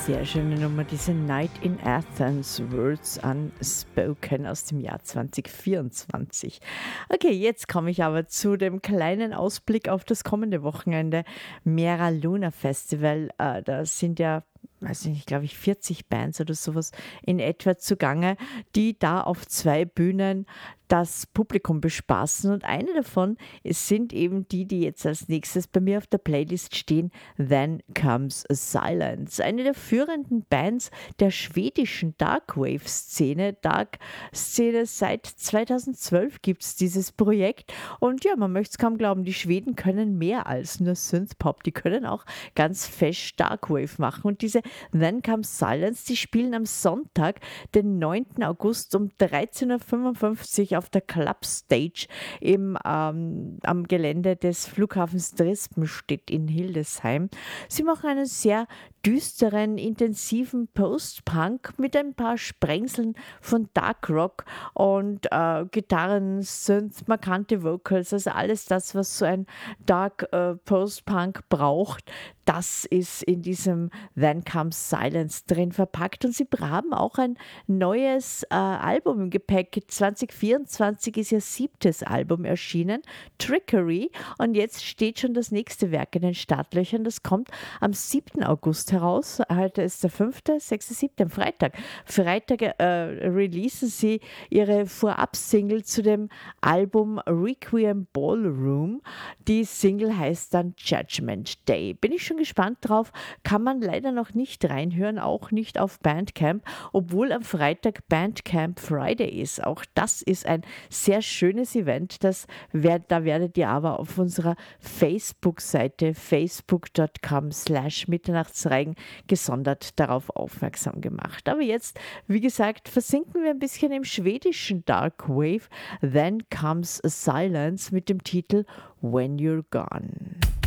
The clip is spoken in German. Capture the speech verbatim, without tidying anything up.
sehr schöne Nummer, diese Night in Athens, Words Unspoken aus dem Jahr zwanzig vierundzwanzig. Okay, jetzt komme ich aber zu dem kleinen Ausblick auf das kommende Wochenende. Mera Luna Festival, äh, da sind ja, weiß ich nicht, glaube ich, vierzig Bands oder sowas in etwa zugange, die da auf zwei Bühnen das Publikum bespaßen. Und eine davon ist, sind eben die, die jetzt als nächstes bei mir auf der Playlist stehen, Then Comes Silence. Eine der führenden Bands der schwedischen Darkwave-Szene. Dark-Szene seit zweitausendzwölf gibt es dieses Projekt. Und ja, man möchte es kaum glauben, die Schweden können mehr als nur Synthpop. Die können auch ganz fesch Darkwave machen. Und diese Then Comes Silence, die spielen am Sonntag, den neunten August um dreizehn Uhr fünfundfünfzig auf der Club Stage im, ähm, am Gelände des Flughafens Dresden-Stedt in Hildesheim. Sie machen einen sehr düsteren, intensiven Post-Punk mit ein paar Sprengseln von Dark Rock und äh, Gitarren, Synth, markante Vocals, also alles das, was so ein Dark äh, Post-Punk braucht, das ist in diesem Then Comes Silence drin verpackt. Und sie haben auch ein neues äh, Album im Gepäck. zwanzig vierundzwanzig ist ihr siebtes Album erschienen, Trickery. Und jetzt steht schon das nächste Werk in den Startlöchern. Das kommt am siebten August heraus. Heute ist der fünfte, sechste, siebte, am Freitag. Freitag äh, releasen sie ihre Vorab-Single zu dem Album Requiem Ballroom. Die Single heißt dann Judgment Day. Bin ich schon gespannt drauf, kann man leider noch nicht reinhören, auch nicht auf Bandcamp, obwohl am Freitag Bandcamp Friday ist. Auch das ist ein sehr schönes Event, das werd, da werdet ihr aber auf unserer Facebook-Seite facebook punkt com slash mitternachtsreigen gesondert darauf aufmerksam gemacht. Aber jetzt, wie gesagt, versinken wir ein bisschen im schwedischen Darkwave. Then Comes a Silence mit dem Titel When You're Gone.